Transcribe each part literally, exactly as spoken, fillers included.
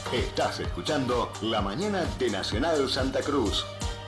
Estás escuchando La Mañana de Nacional Santa Cruz.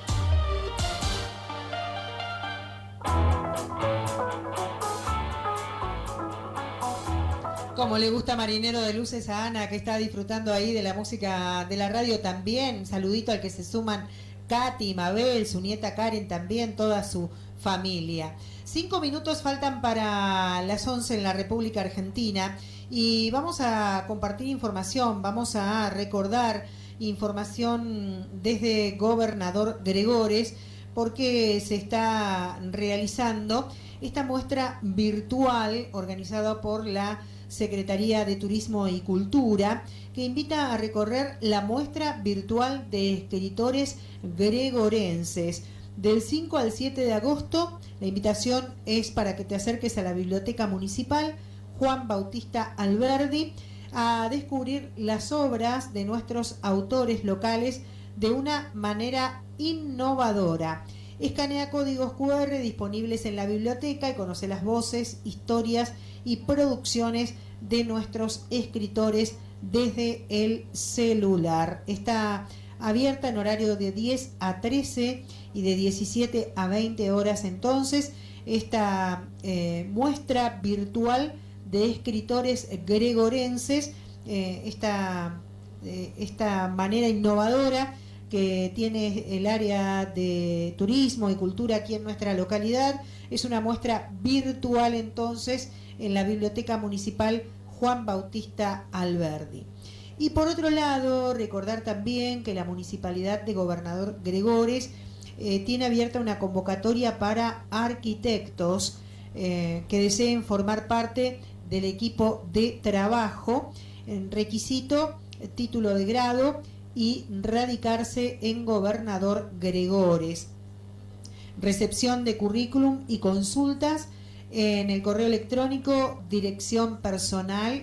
Como le gusta Marinero de Luces a Ana, que está disfrutando ahí de la música de la radio también. Saludito al que se suman Katy, Mabel, su nieta Karen también, toda su familia. Cinco minutos faltan para las once en la República Argentina y vamos a compartir información, vamos a recordar información desde Gobernador Gregores, porque se está realizando esta muestra virtual organizada por la Secretaría de Turismo y Cultura, que invita a recorrer la muestra virtual de escritores gregorenses. Del cinco al siete de agosto, la invitación es para que te acerques a la Biblioteca Municipal Juan Bautista Alberdi a descubrir las obras de nuestros autores locales de una manera innovadora. Escanea códigos cu erre disponibles en la biblioteca y conoce las voces, historias y producciones de nuestros escritores desde el celular. Está abierta en horario de diez a trece y de diecisiete a veinte horas. Entonces, esta eh, muestra virtual de escritores gregorenses, eh, esta, eh, esta manera innovadora que tiene el área de turismo y cultura aquí en nuestra localidad. Es una muestra virtual entonces en la Biblioteca Municipal Juan Bautista Alberdi. Y por otro lado, recordar también que la Municipalidad de Gobernador Gregores eh, tiene abierta una convocatoria para arquitectos eh, que deseen formar parte del equipo de trabajo. En requisito, título de grado y radicarse en Gobernador Gregores. Recepción de currículum y consultas en el correo electrónico dirección personal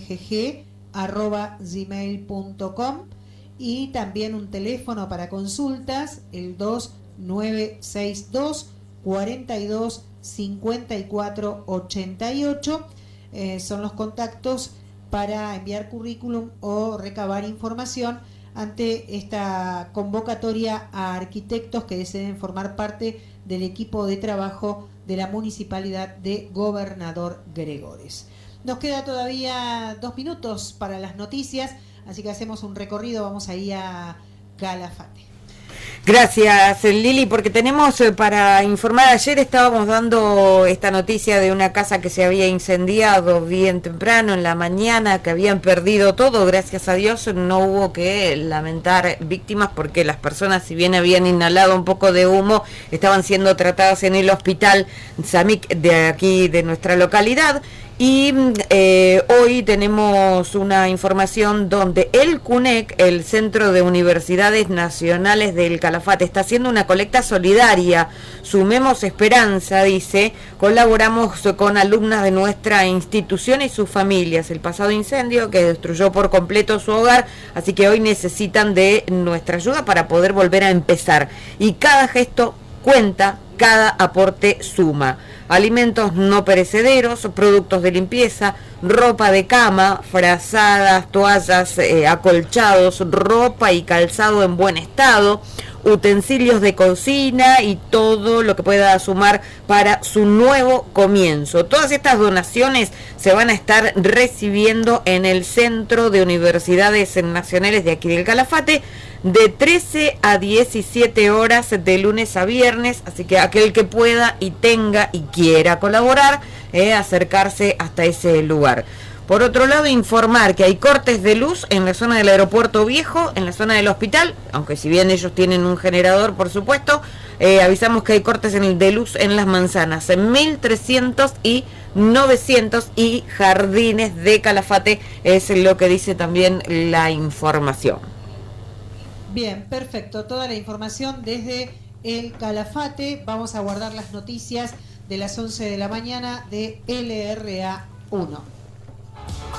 mgg arroba gmail punto com y también un teléfono para consultas, el dos nueve seis dos cuarenta y dos cincuenta y cuatro ochenta y ocho. Eh, son los contactos para enviar currículum o recabar información ante esta convocatoria a arquitectos que deseen formar parte del equipo de trabajo de la Municipalidad de Gobernador Gregores. Nos queda todavía dos minutos para las noticias, así que hacemos un recorrido, vamos ahí a Calafate. Gracias, Lili, porque tenemos eh, para informar. Ayer estábamos dando esta noticia de una casa que se había incendiado bien temprano en la mañana, que habían perdido todo. Gracias a Dios no hubo que lamentar víctimas, porque las personas, si bien habían inhalado un poco de humo, estaban siendo tratadas en el hospital Samic de aquí de nuestra localidad. Y eh, hoy tenemos una información donde el CUNEC, el Centro de Universidades Nacionales del Calafate, está haciendo una colecta solidaria. Sumemos esperanza, dice, colaboramos con alumnas de nuestra institución y sus familias. El pasado incendio que destruyó por completo su hogar, así que hoy necesitan de nuestra ayuda para poder volver a empezar. Y cada gesto cuenta, cada aporte suma. Alimentos no perecederos, productos de limpieza, ropa de cama, frazadas, toallas, eh, acolchados, ropa y calzado en buen estado, utensilios de cocina y todo lo que pueda sumar para su nuevo comienzo. Todas estas donaciones se van a estar recibiendo en el Centro de Universidades Nacionales de aquí del Calafate, de trece a diecisiete horas de lunes a viernes, así que aquel que pueda y tenga y quiera colaborar, eh, acercarse hasta ese lugar. Por otro lado, informar que hay cortes de luz en la zona del Aeropuerto Viejo, en la zona del hospital, aunque si bien ellos tienen un generador, por supuesto, eh, avisamos que hay cortes en, de luz en Las Manzanas, en mil trescientos y novecientos y Jardines de Calafate, es lo que dice también la información. Bien, perfecto. Toda la información desde el Calafate. Vamos a guardar las noticias de las once de la mañana de L R A uno.